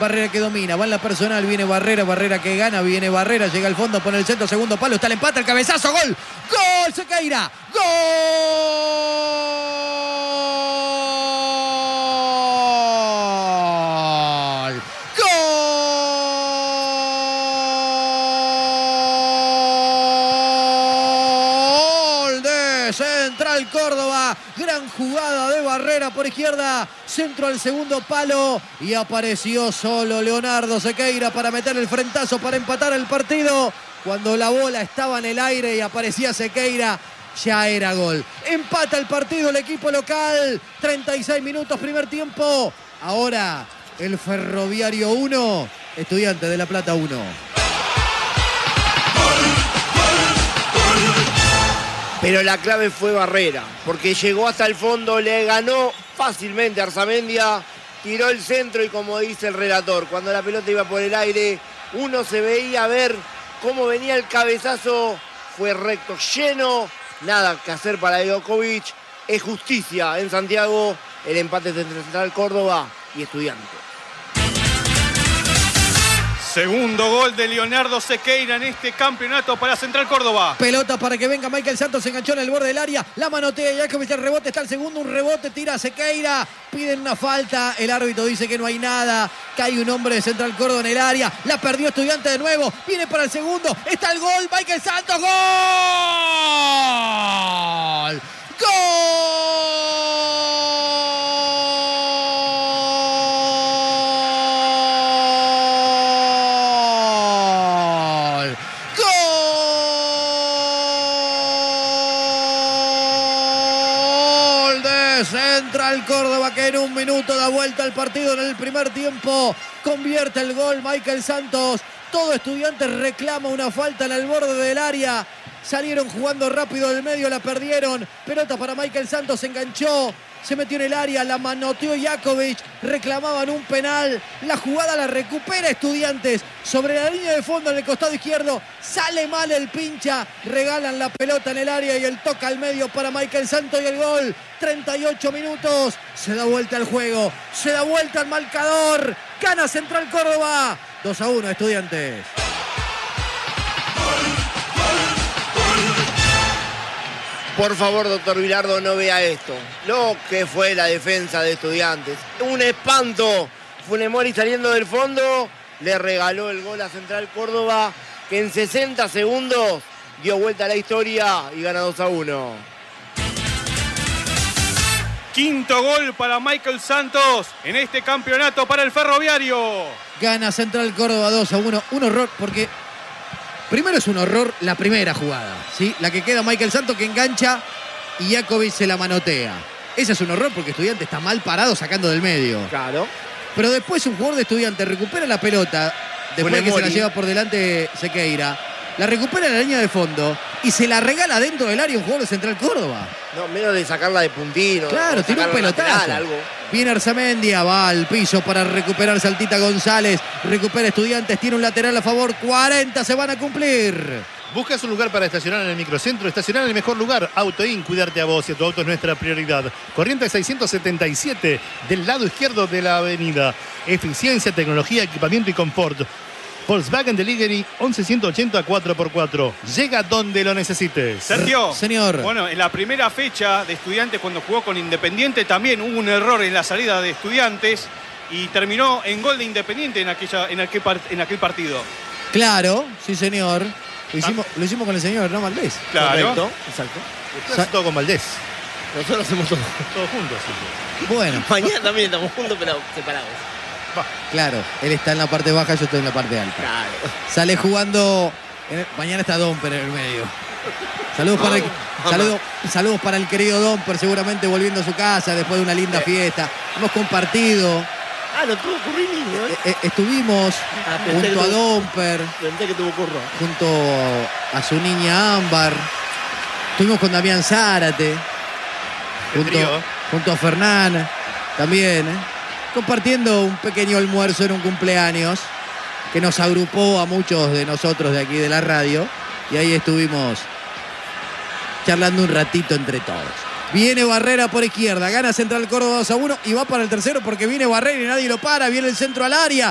Barrera que domina, va en la personal, viene Barrera, Barrera que gana, viene Barrera, llega al fondo, pone el centro, segundo palo, está el empate, el cabezazo, gol, gol, Sequeira, gol. Central Córdoba, gran jugada de Barrera por izquierda, centro al segundo palo y apareció solo Leonardo Sequeira para meter el frentazo para empatar el partido. Cuando la bola estaba en el aire y aparecía Sequeira, ya era gol. Empata el partido el equipo local, 36 minutos primer tiempo. Ahora el Ferroviario 1, Estudiantes de La Plata 1. Pero la clave fue Barrera, porque llegó hasta el fondo, le ganó fácilmente a Arzamendia, tiró el centro y como dice el relator, cuando la pelota iba por el aire, uno se veía ver cómo venía el cabezazo, fue recto, lleno, nada que hacer para Djokovic, es justicia en Santiago, el empate entre Central Córdoba y Estudiantes. Segundo gol de Leonardo Sequeira en este campeonato para Central Córdoba. Pelota para que venga Michael Santos, se enganchó en el borde del área, la manotea, Djokovic, el rebote, está el segundo, un rebote, tira a Sequeira, piden una falta, el árbitro dice que no hay nada, cae un hombre de Central Córdoba en el área, la perdió Estudiante de nuevo, viene para el segundo, está el gol, Michael Santos, ¡gol! ¡Gol! Central Córdoba que en un minuto da vuelta al partido en el primer tiempo, convierte el gol Michael Santos. Todo Estudiantes reclama una falta en el borde del área, salieron jugando rápido del medio, la perdieron, pelota para Michael Santos, se enganchó, se metió en el área, la manoteó Djokovic, reclamaban un penal, la jugada la recupera Estudiantes, sobre la línea de fondo en el costado izquierdo, sale mal el pincha, regalan la pelota en el área y el toque al medio para Michael Santos y el gol, 38 minutos, se da vuelta el juego, se da vuelta el marcador, gana Central Córdoba, 2-1 Estudiantes. Por favor, doctor Bilardo, no vea esto. Lo que fue la defensa de Estudiantes. Un espanto. Funemori saliendo del fondo, le regaló el gol a Central Córdoba, que en 60 segundos dio vuelta a la historia y gana 2-1. Quinto gol para Michael Santos en este campeonato para el Ferroviario. Gana Central Córdoba 2-1. Un horror porque... Primero es un horror la primera jugada, ¿sí? La que queda Michael Santos que engancha y Djokovic se la manotea. Ese es un horror porque Estudiante está mal parado sacando del medio. Claro. Pero después un jugador de Estudiante recupera la pelota, después de que se la lleva por delante Sequeira, la recupera en la línea de fondo y se la regala dentro del área un jugador de Central Córdoba. No, menos de sacarla de puntino. Claro, tiró un pelotazo. Viene Arzamendia, va al piso para recuperar Saltita González. Recupera Estudiantes, tiene un lateral a favor. 40 se van a cumplir. ¿Buscas un lugar para estacionar en el microcentro? Estacionar en el mejor lugar. AutoIN, cuidarte a vos y a tu auto es nuestra prioridad. Corrientes 677, del lado izquierdo de la avenida. Eficiencia, tecnología, equipamiento y confort. Volkswagen Delivery 11180 4x4. Llega donde lo necesites. Sergio. Señor. Bueno, en la primera fecha de Estudiantes, cuando jugó con Independiente, también hubo un error en la salida de Estudiantes y terminó en gol de Independiente en aquel partido. Claro, sí señor. Lo hicimos con el señor, ¿no, Valdés? Claro. Correcto, exacto. Esto es todo con Valdés. Nosotros hacemos todo. Todos juntos. Sí. Bueno. Mañana también estamos juntos, pero separados. Claro, él está en la parte baja, yo estoy en la parte alta. Claro. Sale jugando... Mañana está Domper en el medio. Saludos para el querido Domper, seguramente volviendo a su casa después de una linda fiesta. Hemos compartido. No tuvo currículum, ¿eh? Estuvimos junto a Domper. Pensé que tuvo curro. Junto a su niña Ámbar. Estuvimos con Damián Zárate. Junto a Fernán. También, compartiendo un pequeño almuerzo en un cumpleaños que nos agrupó a muchos de nosotros de aquí de la radio. Y ahí estuvimos charlando un ratito entre todos. Viene Barrera por izquierda, gana Central Córdoba 2-1 y va para el tercero porque viene Barrera y nadie lo para. Viene el centro al área.